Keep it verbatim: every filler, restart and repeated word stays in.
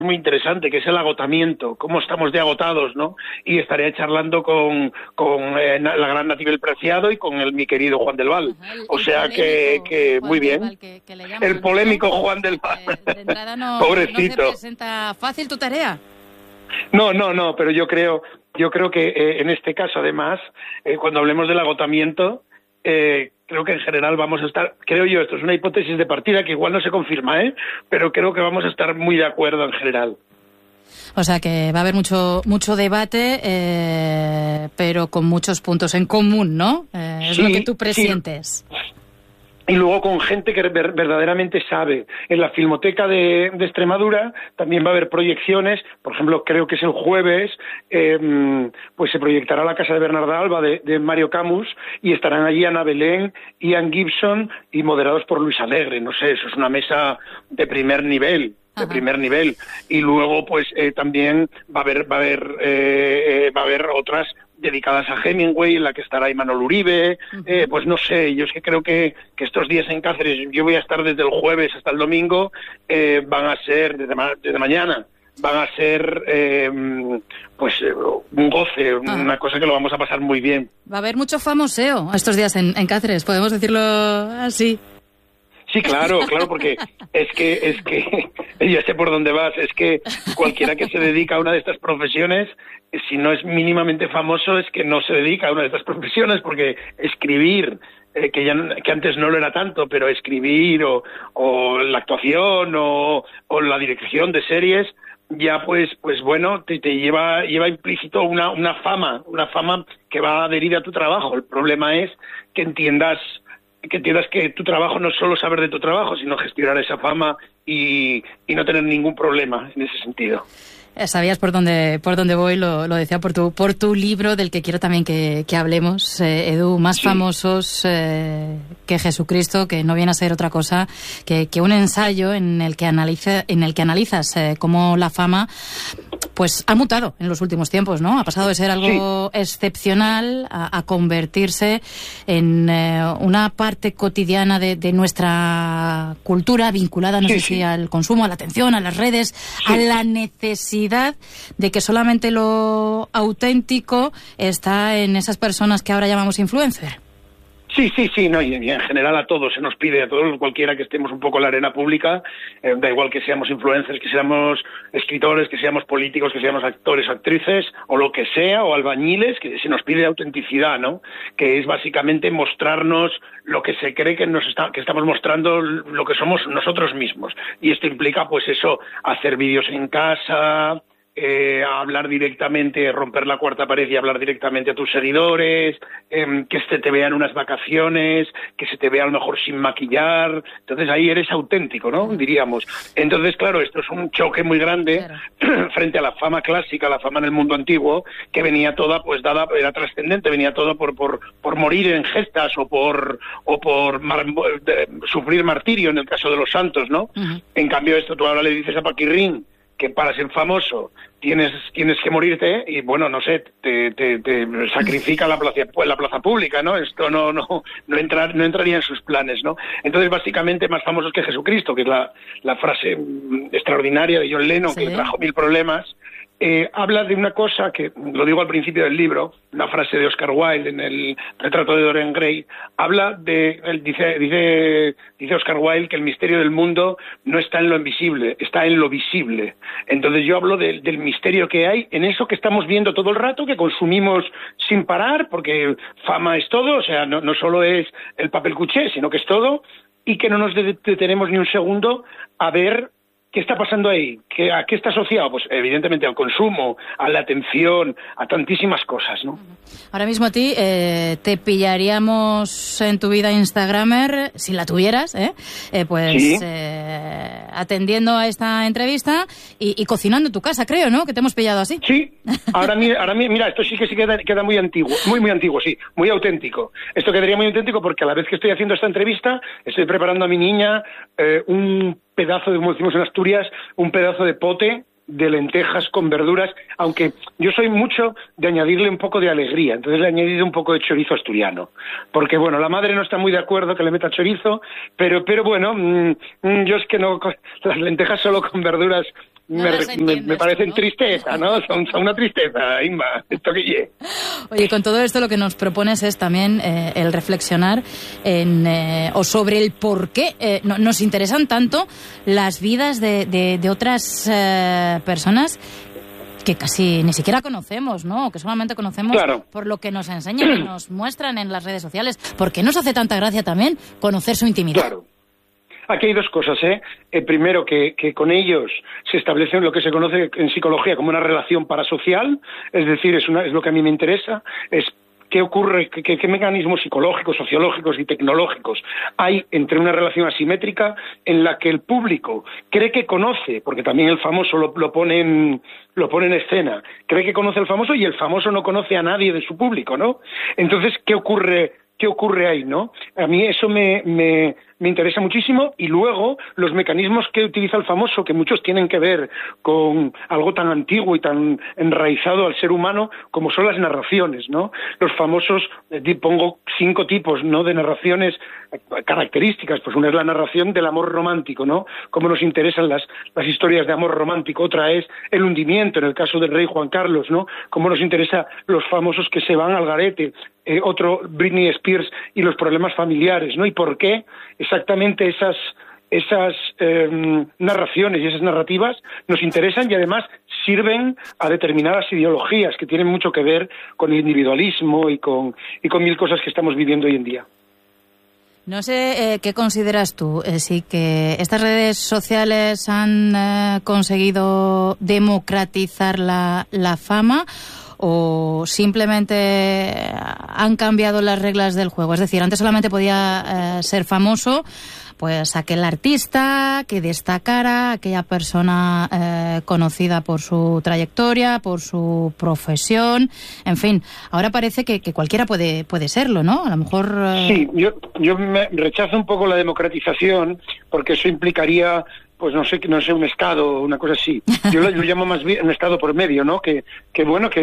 muy interesante, que es el agotamiento, cómo estamos de agotados, ¿no? Y estaré charlando con, con eh, la gran Natibel Preciado y con el, mi querido Juan del Val. Ajá, el, o el sea que, que Juan muy del bien. Val, que, que le llaman, el polémico ¿no? Juan del Val. Eh, de entrada no, Pobrecito. no se presenta fácil tu tarea. No, no, no, pero yo creo, yo creo que eh, en este caso, además, eh, cuando hablemos del agotamiento, eh, creo que en general vamos a estar, creo yo, esto es una hipótesis de partida que igual no se confirma, ¿eh? Pero creo que vamos a estar muy de acuerdo en general. O sea que va a haber mucho mucho debate, eh, pero con muchos puntos en común, ¿no? Eh, es sí, lo que tú presientes. Sí. Y luego con gente que ver, verdaderamente sabe. En la Filmoteca de, de Extremadura también va a haber proyecciones. Por ejemplo, creo que es el jueves, eh, pues se proyectará La Casa de Bernarda Alba de, de Mario Camus y estarán allí Ana Belén, Ian Gibson y moderados por Luis Alegre. No sé, eso es una mesa de primer nivel. de Ajá. primer nivel. Y luego, pues, eh, también va a haber, va a haber, eh, eh, va a haber otras dedicadas a Hemingway, en la que estará Imanol Uribe, uh-huh. eh, pues no sé, yo es que creo que, que estos días en Cáceres, yo voy a estar desde el jueves hasta el domingo, eh, van a ser, desde, ma- desde mañana, van a ser, eh, pues, eh, un goce, uh-huh. una cosa que lo vamos a pasar muy bien. Va a haber mucho famoseo estos días en, en Cáceres, podemos decirlo así. Sí, claro, claro, porque es que, es que, ya sé por dónde vas, es que cualquiera que se dedica a una de estas profesiones, si no es mínimamente famoso, es que no se dedica a una de estas profesiones, porque escribir, eh, que ya que antes no lo era tanto, pero escribir o, o la actuación o, o la dirección de series, ya pues, pues bueno, te, te lleva, lleva implícito una, una fama, una fama que va adherida a tu trabajo. El problema es que entiendas que entiendas que tu trabajo no es solo saber de tu trabajo, sino gestionar esa fama y, y no tener ningún problema en ese sentido. Sabías por dónde por dónde voy, lo, lo decía por tu por tu libro, del que quiero también que, que hablemos, eh, Edu, más sí. famosos eh, que Jesucristo, que no viene a ser otra cosa que, que un ensayo en el que analiza en el que analizas eh, cómo la fama pues ha mutado en los últimos tiempos, ¿no? Ha pasado de ser algo sí. excepcional a, a convertirse en eh, una parte cotidiana de, de nuestra cultura, vinculada, no sí, sé sí. si al consumo, a la atención, a las redes, sí. a la necesidad de que solamente lo auténtico está en esas personas que ahora llamamos influencer. Sí, sí, sí, no, y, y en general a todos se nos pide, a todos, cualquiera que estemos un poco en la arena pública, eh, da igual que seamos influencers, que seamos escritores, que seamos políticos, que seamos actores, actrices, o lo que sea, o albañiles, que se nos pide autenticidad, ¿no? Que es básicamente mostrarnos lo que se cree que nos está, que estamos mostrando, lo que somos nosotros mismos. Y esto implica, pues eso, hacer vídeos en casa, Eh, a hablar directamente, romper la cuarta pared y hablar directamente a tus seguidores, eh, que se te vean unas vacaciones, que se te vea a lo mejor sin maquillar. Entonces ahí eres auténtico, ¿no? Diríamos. Entonces, claro, esto es un choque muy grande claro. frente a la fama clásica, la fama en el mundo antiguo, que venía toda, pues dada, era trascendente, venía toda por, por, por morir en gestas o por, o por mar, de, sufrir martirio en el caso de los santos, ¿no? Uh-huh. En cambio, esto tú ahora le dices a Paquirrín que para ser famoso tienes tienes que morirte y bueno, no sé, te, te, te sacrifica la plaza, la plaza pública, ¿no? Esto no no no entrar no entraría en sus planes, ¿no? Entonces, básicamente, más famosos que Jesucristo, que es la, la frase extraordinaria de John Lennon, ¿sí? que le trajo mil problemas. Eh, habla de una cosa que, lo digo al principio del libro, una frase de Oscar Wilde en el retrato de Dorian Gray, habla de, él dice, dice, dice Oscar Wilde que el misterio del mundo no está en lo invisible, está en lo visible. Entonces yo hablo de, del misterio que hay en eso que estamos viendo todo el rato, que consumimos sin parar, porque fama es todo, o sea, no, no solo es el papel cuché, sino que es todo, y que no nos detenemos ni un segundo a ver ¿qué está pasando ahí? ¿Qué, ¿A qué está asociado? Pues evidentemente al consumo, a la atención, a tantísimas cosas, ¿no? Ahora mismo a ti eh, te pillaríamos en tu vida Instagramer, si la tuvieras, ¿eh? eh pues sí. eh, atendiendo a esta entrevista y, y cocinando en tu casa, creo, ¿no? Que te hemos pillado así. Sí, ahora, ahora mira, esto sí que sí queda, queda muy antiguo, muy, muy antiguo, sí, muy auténtico. Esto quedaría muy auténtico porque a la vez que estoy haciendo esta entrevista, estoy preparando a mi niña eh, un pedazo de, como decimos en Asturias, un pedazo de pote de lentejas con verduras, aunque yo soy mucho de añadirle un poco de alegría, entonces le he añadido un poco de chorizo asturiano, porque bueno, la madre no está muy de acuerdo que le meta chorizo, pero pero bueno, mmm, yo es que no, las lentejas solo con verduras No me, me, me parecen ¿no? tristeza, ¿no? Son, son una tristeza, Inma, esto que lle. Oye, con todo esto lo que nos propones es también eh, el reflexionar en, eh, o sobre el por qué eh, no, nos interesan tanto las vidas de, de, de otras eh, personas que casi ni siquiera conocemos, ¿no? Que solamente conocemos claro. por lo que nos enseñan y nos muestran en las redes sociales. ¿Por qué nos hace tanta gracia también conocer su intimidad? Claro. Aquí hay dos cosas, ¿eh? eh primero, que, que con ellos se establece lo que se conoce en psicología como una relación parasocial, es decir, es, una, es lo que a mí me interesa, es qué ocurre, qué, qué mecanismos psicológicos, sociológicos y tecnológicos hay entre una relación asimétrica en la que el público cree que conoce, porque también el famoso lo, lo, pone en, lo pone en escena, cree que conoce al famoso y el famoso no conoce a nadie de su público, ¿no? Entonces, ¿qué ocurre, qué ocurre ahí, no? A mí eso me... me me interesa muchísimo, y luego los mecanismos que utiliza el famoso, que muchos tienen que ver con algo tan antiguo y tan enraizado al ser humano como son las narraciones, ¿no? Los famosos, eh, pongo cinco tipos, ¿no?, de narraciones características. Pues una es la narración del amor romántico, ¿no? Cómo nos interesan las, las historias de amor romántico. Otra es el hundimiento, en el caso del rey Juan Carlos, ¿no? Cómo nos interesa los famosos que se van al garete. Eh, otro, Britney Spears y los problemas familiares, ¿no? Y por qué exactamente esas esas eh, narraciones y esas narrativas nos interesan y además sirven a determinadas ideologías que tienen mucho que ver con el individualismo y con y con mil cosas que estamos viviendo hoy en día. No sé eh, qué consideras tú, eh, si que estas redes sociales han eh, conseguido democratizar la, la fama, o simplemente han cambiado las reglas del juego. Es decir, antes solamente podía eh, ser famoso pues aquel artista que destacara, aquella persona eh, conocida por su trayectoria, por su profesión, en fin. Ahora parece que, que cualquiera puede puede serlo, ¿no? A lo mejor... Eh... Sí, yo, yo me rechazo un poco la democratización, porque eso implicaría... pues no sé, no sé, un estado, una cosa así. Yo lo, lo llamo más bien un estado por medio, ¿no? Que, que bueno, que